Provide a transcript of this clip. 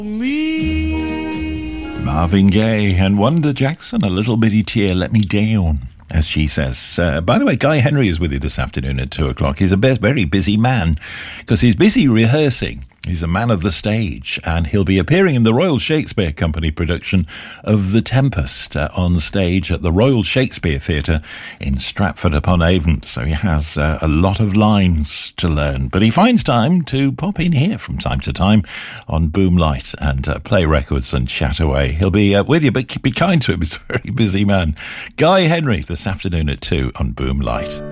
Marvin Gaye and Wanda Jackson, A Little Bitty Tear Let Me Down, as she says. By the way, Guy Henry is with you this afternoon at 2 o'clock. He's a very busy man because he's busy rehearsing. He's a man of the stage, and he'll be appearing in the Royal Shakespeare Company production of The Tempest on stage at the Royal Shakespeare Theatre in Stratford-upon-Avon. So he has a lot of lines to learn, but he finds time to pop in here from time to time on Boomlight and play records and chat away. He'll be with you, but be kind to him. He's a very busy man. Guy Henry this afternoon at 2 on Boomlight.